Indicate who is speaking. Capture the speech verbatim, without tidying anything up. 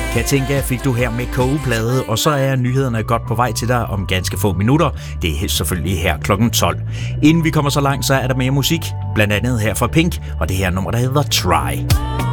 Speaker 1: Katinka fik du her med kogeplade, og så er nyhederne godt på vej til dig om ganske få minutter. Det er selvfølgelig her klokken tolv. Inden vi kommer så langt, så er der mere musik, blandt andet her fra Pink, og det her nummer, der hedder Try.